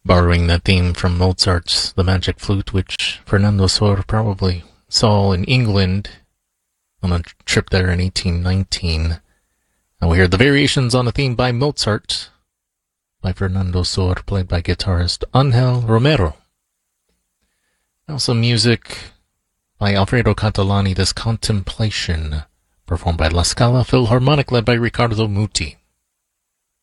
borrowing that theme from Mozart's The Magic Flute, which Fernando Sor probably saw in England on a trip there in 1819. And we hear the variations on the theme by Mozart by Fernando Sor, played by guitarist Angel Romero. Also music by Alfredo Catalani, This Contemplation, performed by La Scala Philharmonic, led by Riccardo Muti.